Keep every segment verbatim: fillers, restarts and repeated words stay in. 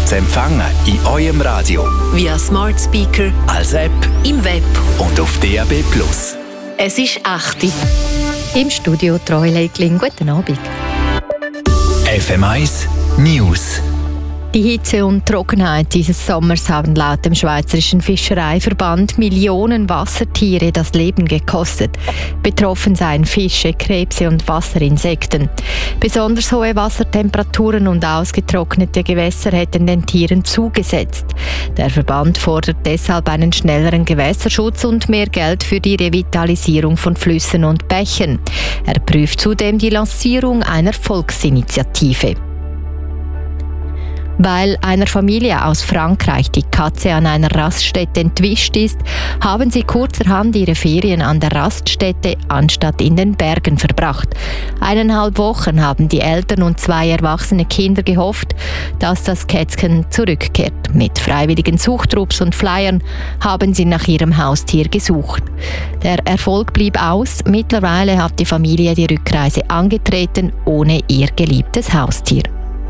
zu empfangen in eurem Radio, via Smart Speaker, als App im Web und auf D A B Plus. Es ist acht Uhr. Im Studio Troy Leitling. Guten Abend. F M eins News. Die Hitze und Trockenheit dieses Sommers haben laut dem Schweizerischen Fischereiverband Millionen Wassertiere das Leben gekostet. Betroffen seien Fische, Krebse und Wasserinsekten. Besonders hohe Wassertemperaturen und ausgetrocknete Gewässer hätten den Tieren zugesetzt. Der Verband fordert deshalb einen schnelleren Gewässerschutz und mehr Geld für die Revitalisierung von Flüssen und Bächen. Er prüft zudem die Lancierung einer Volksinitiative. Weil einer Familie aus Frankreich die Katze an einer Raststätte entwischt ist, haben sie kurzerhand ihre Ferien an der Raststätte anstatt in den Bergen verbracht. Eineinhalb Wochen haben die Eltern und zwei erwachsene Kinder gehofft, dass das Kätzchen zurückkehrt. Mit freiwilligen Suchtrupps und Flyern haben sie nach ihrem Haustier gesucht. Der Erfolg blieb aus. Mittlerweile hat die Familie die Rückreise angetreten, ohne ihr geliebtes Haustier.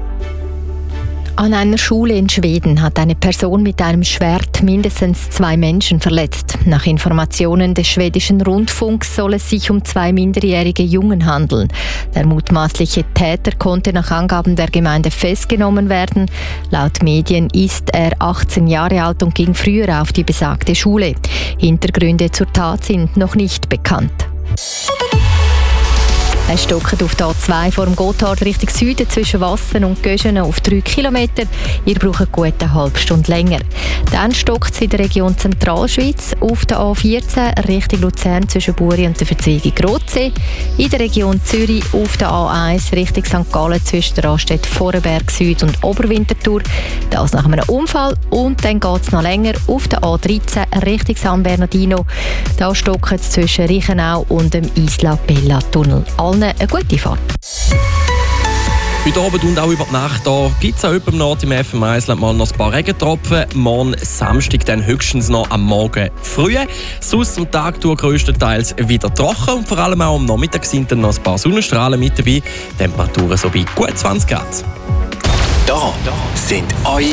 An einer Schule in Schweden hat eine Person mit einem Schwert mindestens zwei Menschen verletzt. Nach Informationen des schwedischen Rundfunks soll es sich um zwei minderjährige Jungen handeln. Der mutmaßliche Täter konnte nach Angaben der Gemeinde festgenommen werden. Laut Medien ist er achtzehn Jahre alt und ging früher auf die besagte Schule. Hintergründe zur Tat sind noch nicht bekannt. Es stockt auf der A zwei vor dem Gotthard Richtung Süden zwischen Wassen und Göschenen auf drei Kilometer. Ihr braucht eine gute halbe Stunde länger. Dann stockt es in der Region Zentralschweiz auf der A vierzehn Richtung Luzern zwischen Buri und der Verzweigung Rotsee. In der Region Zürich auf der A eins Richtung Sankt Gallen zwischen der Raststätte Vorenberg Süd und Oberwinterthur. Das nach einem Unfall. Und dann geht es noch länger auf der A dreizehn Richtung San Bernardino. Da stockt es zwischen Reichenau und dem Isla Bella Tunnel. Eine gute Fahrt. Heute Abend und auch über die Nacht gibt es auch jemanden Nacht im F M eins mal noch ein paar Regentropfen. Morgen Samstag dann höchstens noch am Morgen früh. Sonst am Tag durch grösstenteils wieder trocken und vor allem auch am Nachmittag sind dann noch ein paar Sonnenstrahlen mit dabei. Temperaturen so bei gut zwanzig Grad. Da sind eure